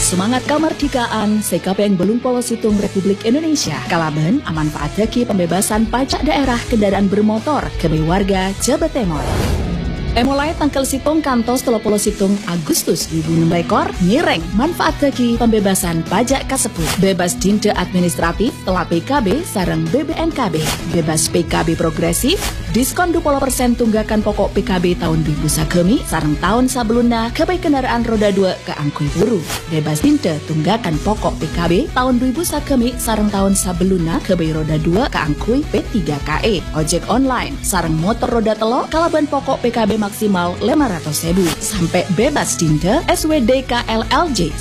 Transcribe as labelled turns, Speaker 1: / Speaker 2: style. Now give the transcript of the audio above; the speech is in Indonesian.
Speaker 1: Semangat kemerdekaan SKPN Belum Polo Situng Republik Indonesia kalaben amanfaateki pembebasan pajak daerah kendaraan bermotor kebe warga Jawa Timur. Mulai tanggal situng kantos 30 situng Agustus 2006 nyireng manfaateki pembebasan pajak kasebut. Bebas dinte administratif telah PKB sareng BBNKB. Bebas PKB progresif, diskon 20% tunggakan pokok PKB tahun 2000 sareng tahun sebelumnya kebe kendaraan roda 2 ke angkui buru. Bebas dinte tunggakan pokok PKB tahun 2000 sareng tahun sebelumnya kebe roda 2 ke angkui P3KE. Ojek online sareng motor roda telo kalaban pokok PKB maksimal 500.000 sampai bebas dinte SWDK LLJ